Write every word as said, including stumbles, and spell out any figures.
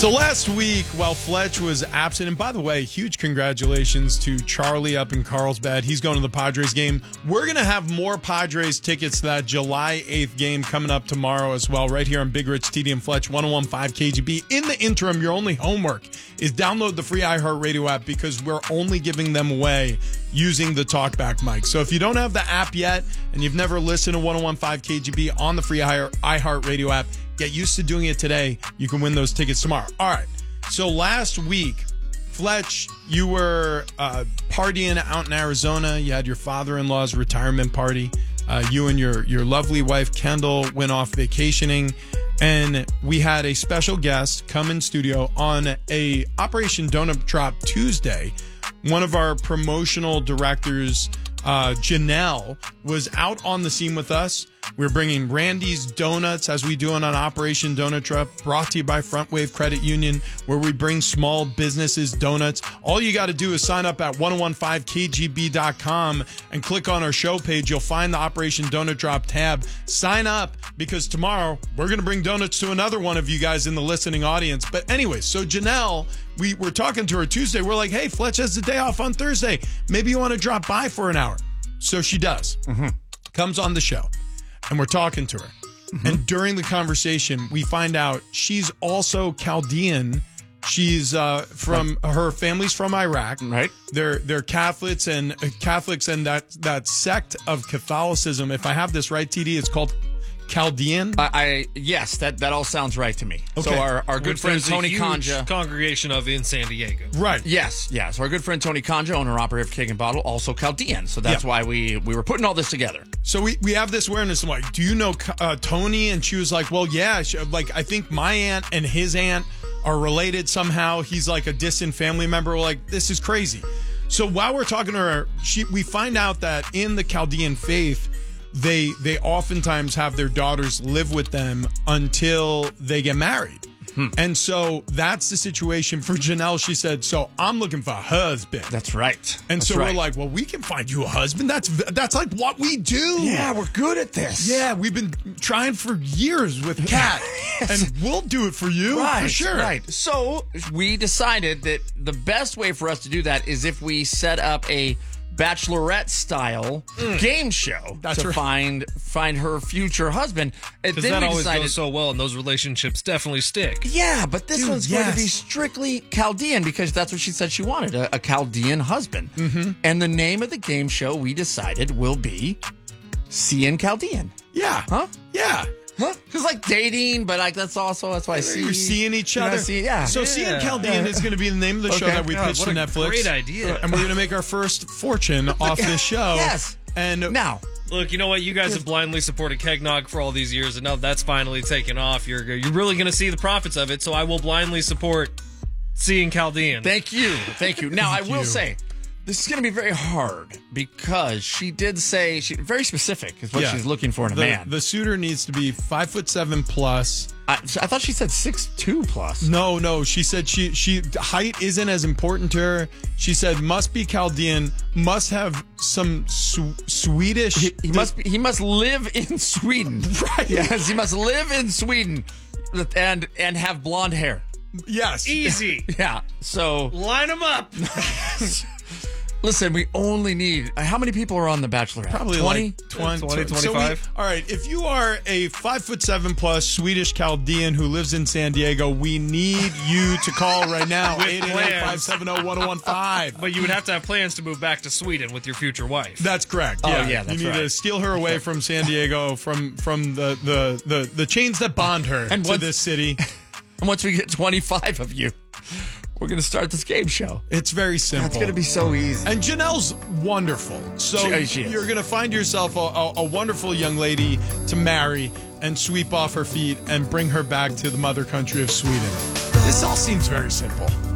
So last week, while Fletch was absent, and by the way, huge congratulations to Charlie up in Carlsbad. He's going to the Padres game. We're going to have more Padres tickets to that July eighth game coming up tomorrow as well, right here on Big Rich, T D and Fletch, one oh one point five K G B. In the interim, your only homework is download the free iHeartRadio app because we're only giving them away using the TalkBack mic. So if you don't have the app yet and you've never listened to one oh one point five K G B on the free iHeartRadio app, get used to doing it today. You can win those tickets tomorrow. All right. So last week, Fletch, you were uh, partying out in Arizona. You had your father-in-law's retirement party. Uh, you and your, your lovely wife, Kendall, went off vacationing. And we had a special guest come in studio on a Operation Donut Drop Tuesday. One of our promotional directors, uh, Janelle, was out on the scene with us. We're bringing Randy's Donuts, as we do on an Operation Donut Drop, brought to you by Front Wave Credit Union, where we bring small businesses donuts. All you got to do is sign up at ten fifteen K G B dot com and click on our show page. You'll find the Operation Donut Drop tab. Sign up, because tomorrow we're going to bring donuts to another one of you guys in the listening audience. But anyway, so Janelle, we were talking to her Tuesday. We're like, hey, Fletch has the day off on Thursday. Maybe you want to drop by for an hour. So she does. Mm-hmm. Comes on the show. And we're talking to her. Mm-hmm. And during the conversation, we find out she's also Chaldean. She's uh, from right. her family's from Iraq. Right. They're they're Catholics and uh, Catholics and that that sect of Catholicism. If I have this right, T D, it's called Chaldean. I, I yes, that, that all sounds right to me. Okay. So our, our good Which friend there's Tony a huge Kanja, congregation of in San Diego. Right. Yes, yes. Our good friend Tony Kanja, owner operator of Keg and Bottle, also Chaldean. So that's yeah. why we we were putting all this together. So we, we have this awareness. I'm like, do you know uh, Tony? And she was like, well, yeah. She, like, I think my aunt and his aunt are related somehow. He's like a distant family member. We're like, this is crazy. So while we're talking to her, she we find out that in the Chaldean faith, they they oftentimes have their daughters live with them until they get married. Hmm. And so that's the situation for Janelle. She said, so I'm looking for a husband. That's right. And that's so right. we're like, well, we can find you a husband. That's that's like what we do. Yeah, we're good at this. Yeah, we've been trying for years with Kat, yes. and we'll do it for you right, for sure. Right. So we decided that the best way for us to do that is if we set up a Bachelorette style mm. game show That's to right. find find her future husband. Because then that we always decided, goes so well, and those relationships definitely stick. Yeah, but this Dude, one's yes. going to be strictly Chaldean because that's what she said she wanted, a, a Chaldean husband. Mm-hmm. And the name of the game show we decided will be Seeing Chaldean. Yeah. Huh? Yeah. Huh? Because like dating, but like that's also that's why I see You're seeing each other. See, yeah. So Yeah. Seeing Chaldean Yeah. is going to be the name of the show Okay. that we God, pitched what to a Netflix. great idea. And we're going to make our first fortune off this show. Yes. And Now, Look, you know what? You guys have blindly supported Kegnog for all these years, and now that's finally taken off. You're you're really going to see the profits of it, so I will blindly support Seeing Chaldean. thank you. Thank you. Now, Thank I will you. say, this is going to be very hard because she did say, she very specific is what Yeah. she's looking for in a the, man. the suitor needs to be five foot seven plus. I, I thought she said six two plus. No, no. She said she she height isn't as important to her. She said must be Chaldean, must have some Sw- Swedish. He, he must be, he must live in Sweden. Right. Yes, he must live in Sweden and and have blonde hair. Yes. Easy. Yeah. So Line them up. listen, we only need how many people are on the Bachelorette? Probably twenty. like twenty, twenty, So we- twenty-five. all right, if you are a five foot seven plus Swedish Chaldean who lives in San Diego, we need you to call right now. With eight eight eight, five seven zero, one zero one five. But you would have to have plans to move back to Sweden with your future wife. That's correct. Oh, Yeah, yeah, that's you need right. to steal her away from San Diego, from from the the the, the chains that bond her And to once- this city. And once we get twenty-five of you, we're going to start this game show. It's very simple. It's going to be so easy. And Janelle's wonderful. So She- she is. you're going to find yourself a, a, a wonderful young lady to marry and sweep off her feet and bring her back to the mother country of Sweden. This all seems very simple.